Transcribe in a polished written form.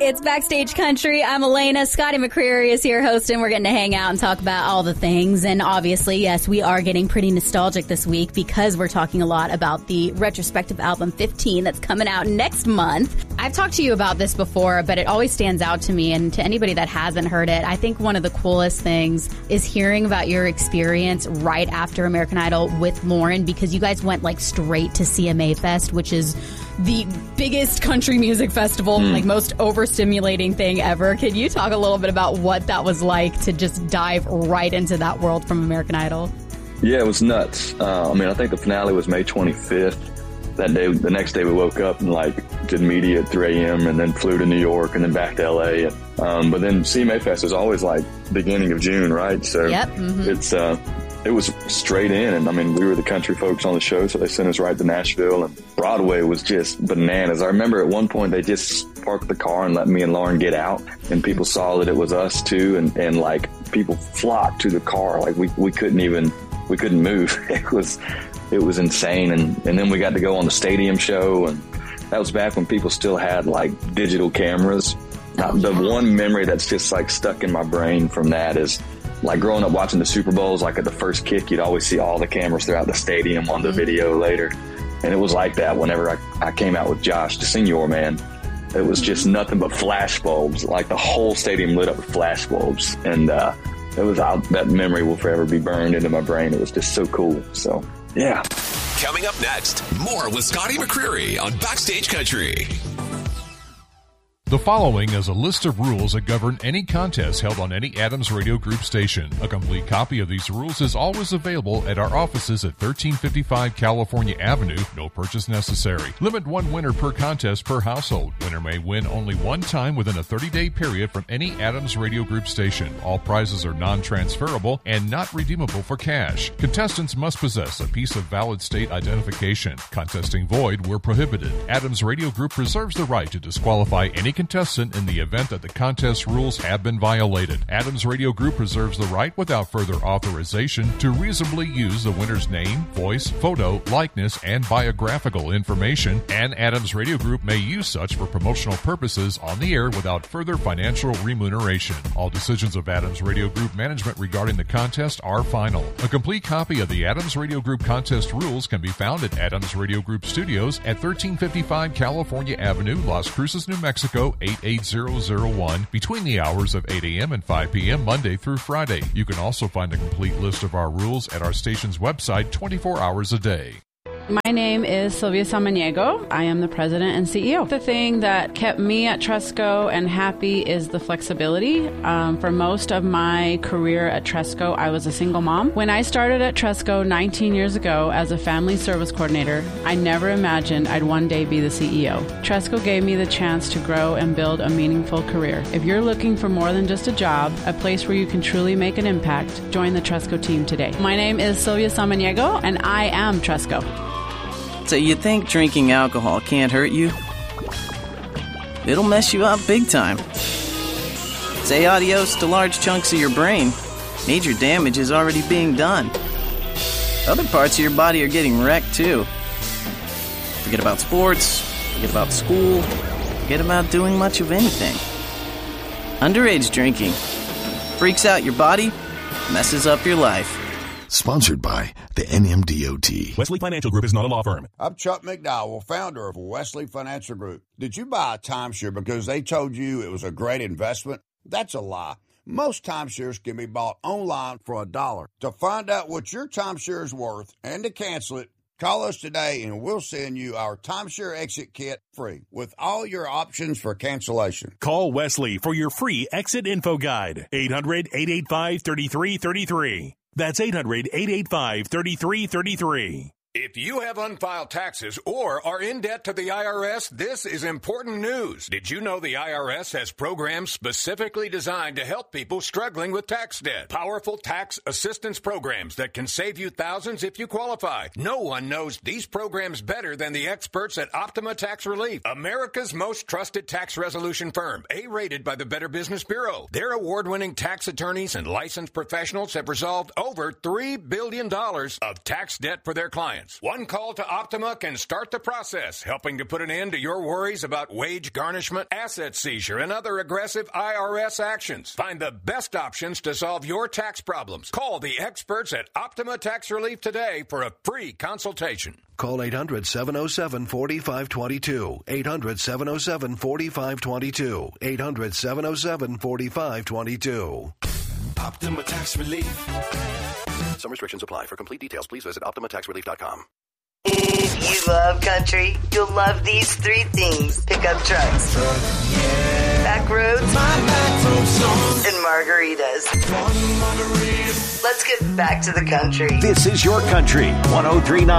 It's Backstage Country. I'm Elena. Scotty McCreery is here hosting. We're getting to hang out and talk about all the things. And obviously, yes, we are getting pretty nostalgic this week because we're talking a lot about the retrospective album 15 that's coming out next month. I've talked to you about this before, but it always stands out to me. And to anybody that hasn't heard it, I think one of the coolest things is hearing about your experience right after American Idol with Lauren, because you guys went like straight to CMA Fest, which is the biggest country music festival, like most overstimulating thing ever. Can you talk a little bit about what that was like to just dive right into that world from American Idol? Yeah, it was nuts. I think the finale was May 25th. That day, the next day we woke up and did media at 3 a.m. and then flew to New York and then back to LA. But then CMA Fest is always beginning of June, right? So it was straight in. And we were the country folks on the show, so they sent us right to Nashville, and Broadway was just bananas. I remember at one point they just parked the car and let me and Lauren get out, and people saw that it was us too. And people flocked to the car. We couldn't move. It was insane. And then we got to go on the stadium show, and that was back when people still had digital cameras. The one memory that's just stuck in my brain from that is growing up watching the Super Bowls, at the first kick, you'd always see all the cameras throughout the stadium on the video later. And it was like that whenever I came out with Josh to Senior, man. It was just nothing but flash bulbs. The whole stadium lit up with flash bulbs. And that memory will forever be burned into my brain. It was just so cool. So, yeah. Coming up next, more with Scotty McCreery on Backstage Country. The following is a list of rules that govern any contest held on any Adams Radio Group station. A complete copy of these rules is always available at our offices at 1355 California Avenue. No purchase necessary. Limit one winner per contest per household. Winner may win only one time within a 30-day period from any Adams Radio Group station. All prizes are non-transferable and not redeemable for cash. Contestants must possess a piece of valid state identification. Contesting void where prohibited. Adams Radio Group reserves the right to disqualify any contestant in the event that the contest rules have been violated. Adams Radio Group reserves the right without further authorization to reasonably use the winner's name, voice, photo, likeness, and biographical information, and Adams Radio Group may use such for promotional purposes on the air without further financial remuneration. All decisions of Adams Radio Group management regarding the contest are final. A complete copy of the Adams Radio Group contest rules can be found at Adams Radio Group Studios at 1355 California Avenue, Las Cruces, New Mexico, 88001, between the hours of 8 a.m. and 5 p.m. Monday through Friday. You can also find a complete list of our rules at our station's website 24 hours a day. My name is Sylvia Samaniego. I am the president and CEO. The thing that kept me at Tresco and happy is the flexibility. For most of my career at Tresco, I was a single mom. When I started at Tresco 19 years ago as a family service coordinator, I never imagined I'd one day be the CEO. Tresco gave me the chance to grow and build a meaningful career. If you're looking for more than just a job, a place where you can truly make an impact, join the Tresco team today. My name is Sylvia Samaniego, and I am Tresco. So you think drinking alcohol can't hurt you? It'll mess you up big time. Say adios to large chunks of your brain. Major damage is already being done. Other parts of your body are getting wrecked too. Forget about sports, forget about school, forget about doing much of anything. Underage drinking freaks out your body, messes up your life. Sponsored by the NMDOT. Wesley Financial Group is not a law firm. I'm Chuck McDowell, founder of Wesley Financial Group. Did you buy a timeshare because they told you it was a great investment? That's a lie. Most timeshares can be bought online for $1. To find out what your timeshare is worth and to cancel it, call us today and we'll send you our timeshare exit kit free with all your options for cancellation. Call Wesley for your free exit info guide. 800-885-3333. That's 800-885-3333. If you have unfiled taxes or are in debt to the IRS, this is important news. Did you know the IRS has programs specifically designed to help people struggling with tax debt? Powerful tax assistance programs that can save you thousands if you qualify. No one knows these programs better than the experts at Optima Tax Relief, America's most trusted tax resolution firm, A-rated by the Better Business Bureau. Their award-winning tax attorneys and licensed professionals have resolved over $3 billion of tax debt for their clients. plans. One call to Optima can start the process, helping to put an end to your worries about wage garnishment, asset seizure, and other aggressive IRS actions. Find the best options to solve your tax problems. Call the experts at Optima Tax Relief today for a free consultation. Call 800-707-4522. 800-707-4522. 800-707-4522. Optima Tax Relief. Some restrictions apply. For complete details, please visit OptimaTaxRelief.com. If you love country, you'll love these three things: pickup trucks, back roads, and margaritas. Let's get back to the country. This is your country. 103.9